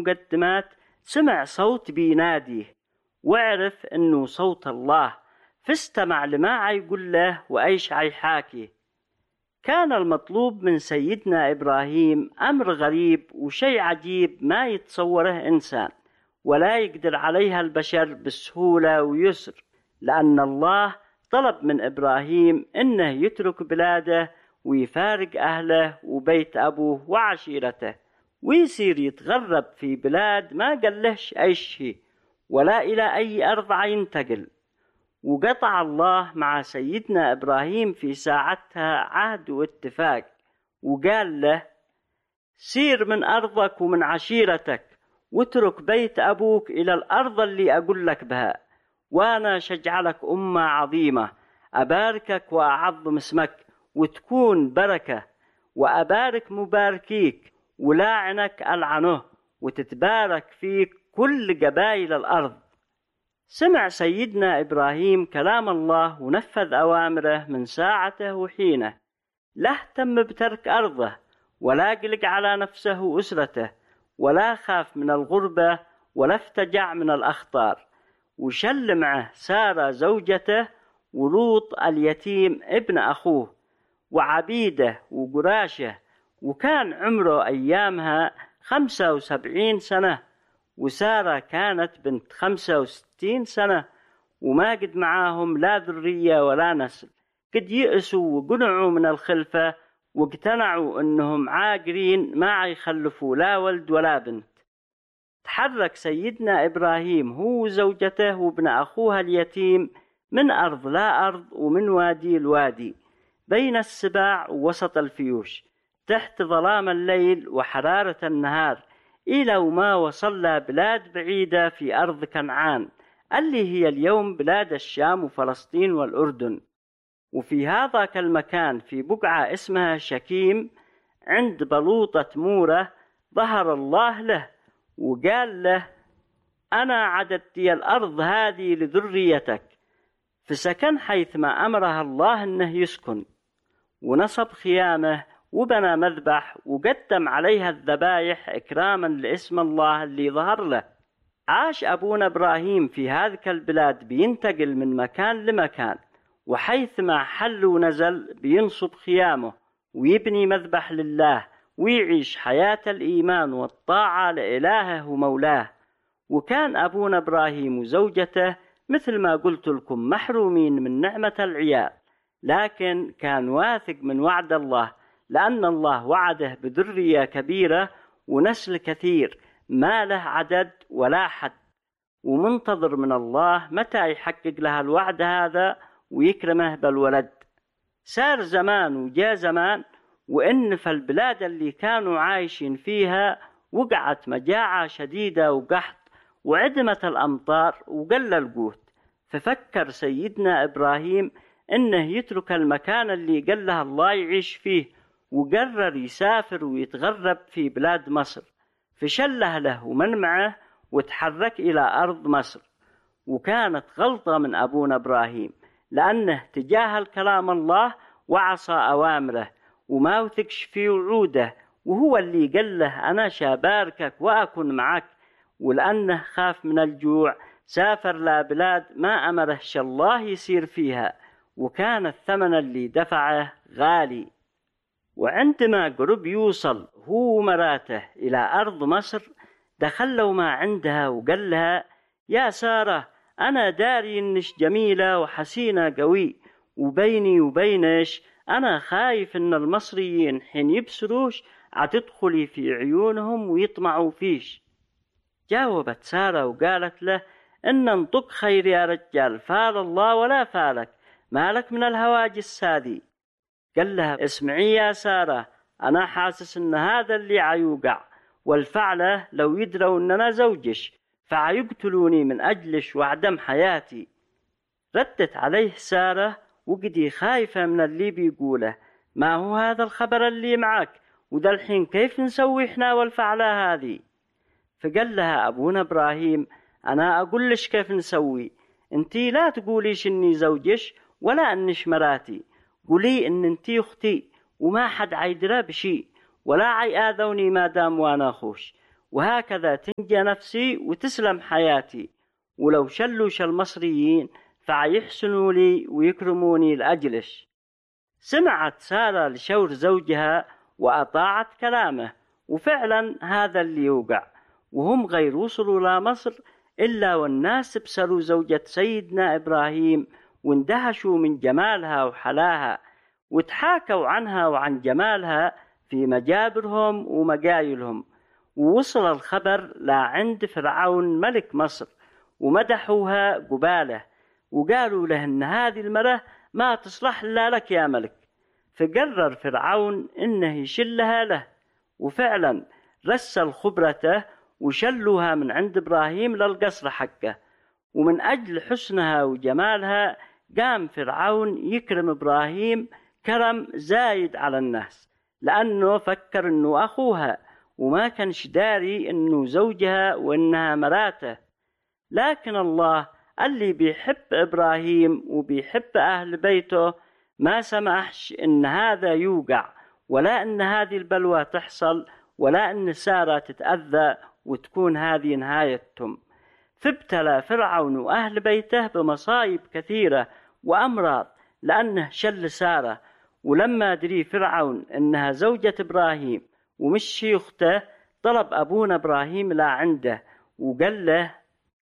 مقدمات سمع صوت بيناديه وعرف إنه صوت الله، فاستمع لما يقول له وأيش يحاكي. كان المطلوب من سيدنا إبراهيم أمر غريب وشيء عجيب ما يتصوره إنسان ولا يقدر عليها البشر بسهولة ويسر، لأن الله طلب من إبراهيم إنه يترك بلاده ويفارق أهله وبيت أبوه وعشيرته ويصير يتغرب في بلاد ما قالهش أي شيء ولا إلى أي أرض ينتقل. وقطع الله مع سيدنا إبراهيم في ساعتها عهد واتفاق وقال له: سير من أرضك ومن عشيرتك واترك بيت أبوك إلى الأرض اللي أقول لك بها، وأنا شجعلك أمة عظيمة، أباركك وأعظم اسمك وتكون بركة، وأبارك مباركيك ولاعنك ألعنه، وتتبارك فيك كل قبائل الأرض. سمع سيدنا إبراهيم كلام الله ونفذ أوامره من ساعته وحينه، لا اهتم بترك أرضه ولا قلق على نفسه وأسرته ولا خاف من الغربة ولا افتجع من الأخطار، وشل معه سارة زوجته ولوط اليتيم ابن أخوه وعبيده وقراشه، وكان عمره أيامها 75 سنة، وسارة كانت بنت 65 سنة، وما قد معاهم لا ذرية ولا نسل، قد يئسوا وقنعوا من الخلفة واقتنعوا أنهم عاقرين ما يخلفوا لا ولد ولا بنت. تحرك سيدنا إبراهيم هو وزوجته وابن أخوها اليتيم من أرض لا أرض ومن وادي الوادي، بين السباع ووسط الفيوش، تحت ظلام الليل وحرارة النهار، إلى وما وصل بلاد بعيدة في أرض كنعان اللي هي اليوم بلاد الشام وفلسطين والأردن. وفي هذاك المكان في بقعة اسمها شكيم عند بلوطة مورة ظهر الله له وقال له: أنا عددت الأرض هذه لذريتك، فسكن حيثما أمرها الله أنه يسكن، ونصب خيامه وبنى مذبح وقدم عليها الذبايح إكراما لاسم الله اللي ظهر له. عاش أبونا إبراهيم في هذه البلاد بينتقل من مكان لمكان، وحيثما حل ونزل بينصب خيامه ويبني مذبح لله ويعيش حياة الإيمان والطاعة لإلهه ومولاه. وكان أبونا إبراهيم وزوجته مثل ما قلت لكم محرومين من نعمة العيال، لكن كان واثق من وعد الله، لأن الله وعده بذرية كبيرة ونسل كثير ما له عدد ولا حد، ومنتظر من الله متى يحقق لها الوعد هذا ويكرمه بالولد. سار زمان وجاء زمان، وإن في البلاد اللي كانوا عايشين فيها وقعت مجاعة شديدة وقحط وعدمت الأمطار وقل القوت، ففكر سيدنا إبراهيم إنه يترك المكان اللي قال له الله يعيش فيه، وقرر يسافر ويتغرب في بلاد مصر، فشله له ومن معه وتحرك إلى أرض مصر. وكانت غلطة من أبونا إبراهيم، لأنه تجاهل كلام الله وعصى أوامره وما وثقش في وعوده، وهو اللي قال له أنا شاباركك وأكون معك، ولأنه خاف من الجوع سافر لبلاد ما أمرهش الله يسير فيها، وكان الثمن اللي دفعه غالي. وعندما قرب يوصل هو ومراته إلى أرض مصر، دخلوا ما عندها وقال لها: يا سارة، أنا داري إنش جميلة وحسينة قوي، وبيني وبينش أنا خايف إن المصريين حين يبصروش عتدخلي في عيونهم ويطمعوا فيش. جاوبت سارة وقالت له: إن انطق خير يا رجال، فال الله ولا فالك، مالك من الهواجس هذه. قال لها: اسمعي يا سارة، أنا حاسس إن هذا اللي عيوقع، والفعلة لو يدروا إننا زوجش فعيقتلوني من أجلش وعدم حياتي. ردت عليه سارة وقدي خايفة من اللي بيقوله: ما هو هذا الخبر اللي معك؟ وذا الحين كيف نسوي إحنا والفعلة هذه؟ فقال لها أبونا إبراهيم: أنا أقولش كيف نسوي، أنتي لا تقوليش إني زوجش ولا إنش مراتي، قولي إن أنتي أختي وما حد عيدرى بشي ولا عيآذوني ما دام وانا أخوش، وهكذا تنجى نفسي وتسلم حياتي. ولو شلوش المصريين فعيحسنوا لي ويكرموني لأجلش. سمعت سارة لشور زوجها وأطاعت كلامه، وفعلا هذا اللي يوقع. وهم غير وصلوا لمصر إلا والناس بسلوا زوجة سيدنا إبراهيم واندهشوا من جمالها وحلاها، وتحاكوا عنها وعن جمالها في مجابرهم ومقايلهم. ووصل الخبر لعند فرعون ملك مصر، ومدحوها قباله، وقالوا له إن هذه المرأة ما تصلح إلا لك يا ملك. فقرر فرعون إنه يشلها له، وفعلا رسل خبرته وشلوها من عند إبراهيم للقصر حقه. ومن أجل حسنها وجمالها قام فرعون يكرم إبراهيم كرم زايد على الناس، لأنه فكر إنه أخوها وما كانش داري إنه زوجها وإنها مراته. لكن الله اللي بيحب إبراهيم وبيحب أهل بيته ما سمحش إن هذا يوقع، ولا إن هذه البلوى تحصل، ولا إن سارة تتأذى وتكون هذه نهايتهم. فابتلى فرعون وأهل بيته بمصايب كثيرة وأمراض لأنه شل سارة. ولما دري فرعون إنها زوجة إبراهيم ومش أخته، طلب أبونا إبراهيم لا عنده وقال له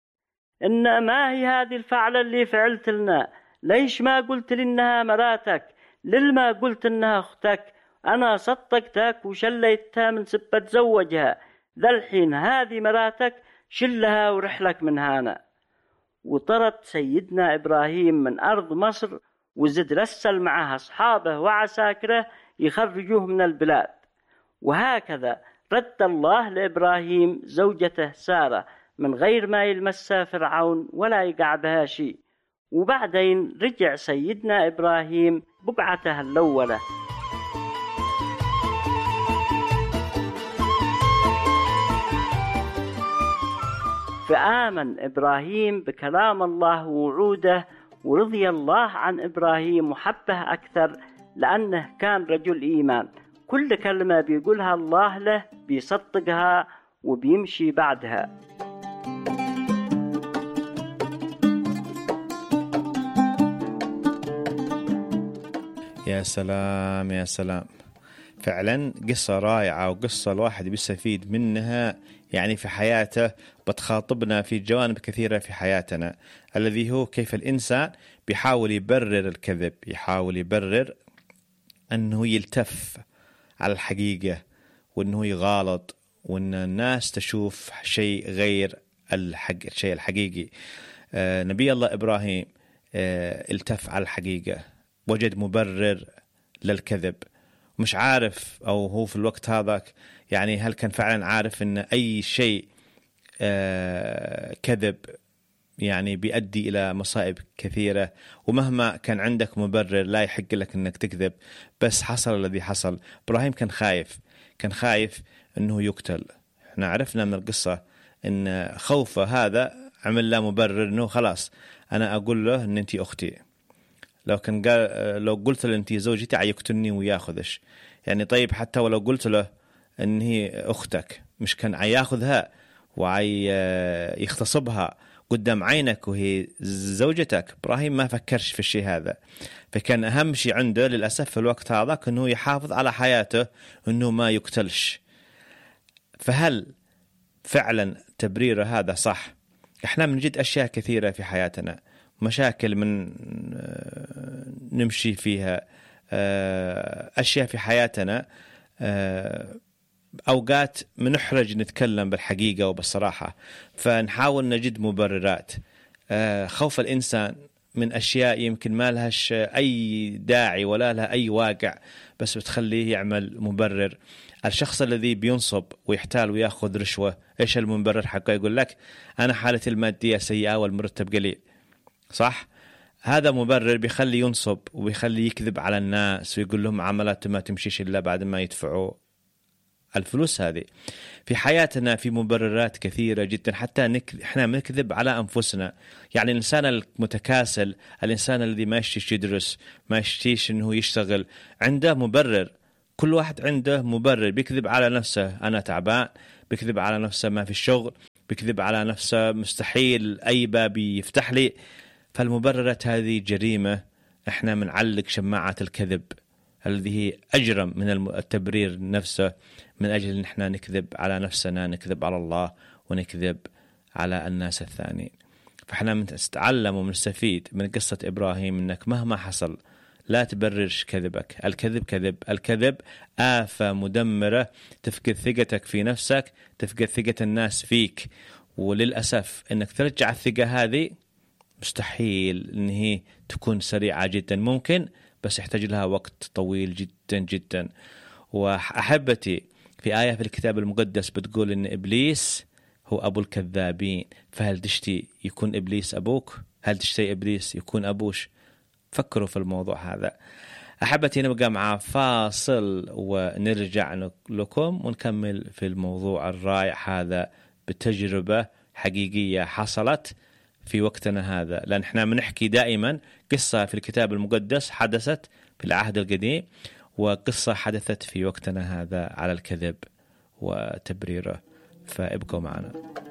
إن ما هي هذه الفعلة اللي فعلت لنا؟ ليش ما قلت لي إنها مراتك؟ لما قلت إنها أختك؟ أنا صدقتك وشليتها من سبة زوجها، ذا الحين هذه مراتك، شلها ورحلك من هنا. وطرد سيدنا إبراهيم من أرض مصر، وزد رسل معها أصحابه وعساكره يخرجوه من البلاد. وهكذا رد الله لإبراهيم زوجته سارة من غير ما يلمسها فرعون ولا يقع بها شيء. وبعدين رجع سيدنا إبراهيم بقعته الأولى. فآمن إبراهيم بكلام الله ووعوده، ورضي الله عن إبراهيم وحبه أكثر لأنه كان رجل إيمان. كل كلمة بيقولها الله له بيصدقها وبيمشي بعدها. يا سلام يا سلام، فعلا قصة رائعة، وقصة الواحد بيستفيد منها يعني في حياته، بتخاطبنا في جوانب كثيرة في حياتنا، الذي هو كيف الإنسان بيحاول يبرر الكذب، يحاول يبرر أنه يلتف على الحقيقة، وأنه يغالط، وأن الناس تشوف شيء غير الشيء الحقيقي. نبي الله إبراهيم التف على الحقيقة، وجد مبرر للكذب، مش عارف، أو هو في الوقت هذاك يعني هل كان فعلا عارف أن أي شيء كذب يعني بيؤدي إلى مصائب كثيرة، ومهما كان عندك مبرر لا يحق لك أنك تكذب. بس حصل الذي حصل. إبراهيم كان خايف أنه يقتل. احنا عرفنا من القصة أن خوفه هذا عمل له مبرر أنه خلاص أنا أقول له أن أنت أختي، لو قلت له أنت زوجتي عيقتلني وياخذش يعني. طيب حتى ولو قلت له أن هي أختك، مش كان عياخذها ويغتصبها قدام عينك وهي زوجتك؟ إبراهيم ما فكرش في الشيء هذا. فكان أهم شيء عنده للأسف في الوقت هذا أنه يحافظ على حياته، أنه ما يقتلش. فهل فعلا تبرير هذا صح؟ إحنا بنجد أشياء كثيرة في حياتنا، مشاكل من نمشي فيها، أشياء في حياتنا أوقات منحرج نتكلم بالحقيقة وبالصراحة، فنحاول نجد مبررات. خوف الإنسان من أشياء يمكن ما لهاش أي داعي ولا لها أي واقع، بس بتخليه يعمل مبرر. الشخص الذي بينصب ويحتال ويأخذ رشوة، إيش المبرر حقه؟ يقول لك أنا حالتي المادية سيئة والمرتب قليل، صح؟ هذا مبرر بيخلي ينصب وبيخلي يكذب على الناس ويقول لهم عملات ما تمشيش إلا بعد ما يدفعوا الفلوس. هذه في حياتنا في مبررات كثيرة جدا، حتى احنا نكذب على أنفسنا. يعني الإنسان المتكاسل، الإنسان الذي ما يشتيش يدرس، ما يشتيش إنه يشتغل، عنده مبرر. كل واحد عنده مبرر، بيكذب على نفسه، أنا تعبان، بكذب على نفسه ما في الشغل، بكذب على نفسه مستحيل أي باب يفتح لي. فالمبررات هذه جريمة، احنا منعلق شماعة الكذب الذي هي أجرم من التبرير نفسه، من أجل أن احنا نكذب على نفسنا، نكذب على الله، ونكذب على الناس الثانيين. فاحنا نتعلم ومنستفيد من قصة إبراهيم أنك مهما حصل لا تبررش كذبك. الكذب كذب، الكذب آفة مدمرة، تفقد ثقتك في نفسك، تفقد ثقة الناس فيك. وللأسف أنك ترجع الثقة هذه مستحيل أن هي تكون سريعة جدا، ممكن بس يحتاج لها وقت طويل جدا جدا. وأحبتي في آية في الكتاب المقدس بتقول أن إبليس هو أبو الكذابين. فهل تشتي يكون إبليس أبوك؟ هل تشتي إبليس يكون أبوش؟ فكروا في الموضوع هذا. أحبتي نبقى مع فاصل ونرجع لكم ونكمل في الموضوع الرائع هذا بتجربة حقيقية حصلت في وقتنا هذا، لأن احنا بنحكي دائما قصة في الكتاب المقدس حدثت في العهد القديم، وقصة حدثت في وقتنا هذا على الكذب وتبريره. فابقوا معنا.